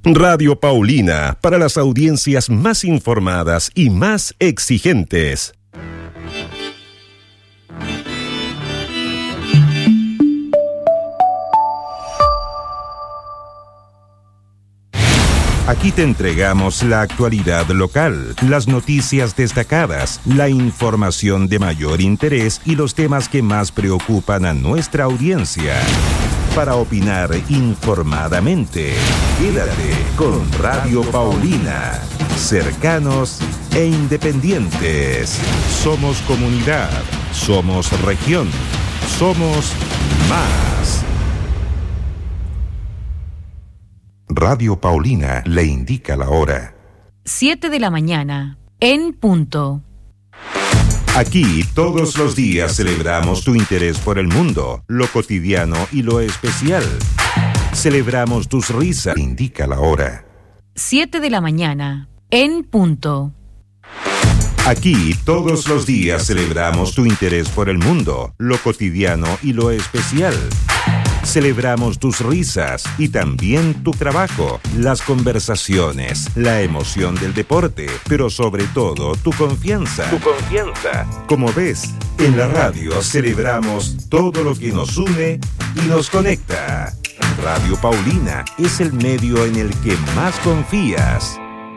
Radio Paulina, para las audiencias más informadas y más exigentes. Aquí te entregamos la actualidad local, las noticias destacadas, la información de mayor interés y los temas que más preocupan a nuestra audiencia. Para opinar informadamente, quédate con Radio Paulina. Cercanos e independientes. Somos comunidad, somos región, somos más. Radio Paulina le indica la hora. 7 de la mañana, en punto. Aquí todos los días celebramos tu interés por el mundo, lo cotidiano y lo especial. Celebramos tus risas. Indica la hora. 7 de la mañana, en punto. Aquí todos los días celebramos tu interés por el mundo, lo cotidiano y lo especial. Celebramos tus risas y también tu trabajo, las conversaciones, la emoción del deporte, pero sobre todo tu confianza. Tu confianza. Como ves, en la radio celebramos todo lo que nos une y nos conecta. Radio Paulina es el medio en el que más confías.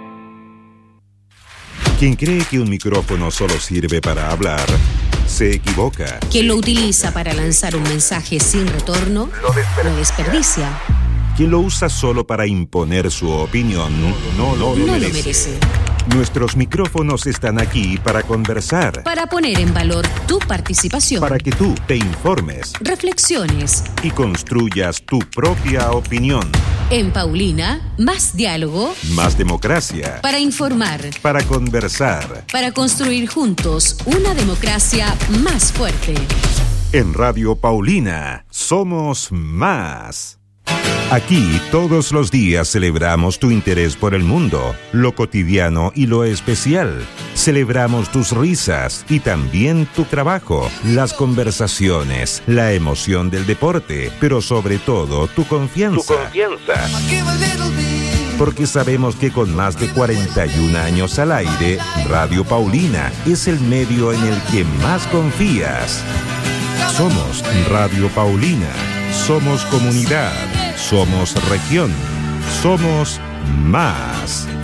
Quien cree que un micrófono solo sirve para hablar, se equivoca. Quien lo utiliza para lanzar un mensaje sin retorno, lo desperdicia. Quien lo usa solo para imponer su opinión, no lo merece. Nuestros micrófonos están aquí para conversar. Para poner en valor tu participación. Para que tú te informes. Reflexiones. Y construyas tu propia opinión. En Paulina, más diálogo. Más democracia. Para informar. Para conversar. Para construir juntos una democracia más fuerte. En Radio Paulina, somos más. Aquí todos los días celebramos tu interés por el mundo, lo cotidiano y lo especial. Celebramos tus risas y también tu trabajo, las conversaciones, la emoción del deporte, pero sobre todo tu confianza. Tu confianza. Porque sabemos que con más de 41 años al aire, Radio Paulina es el medio en el que más confías. Somos Radio Paulina, somos comunidad, somos región, somos más.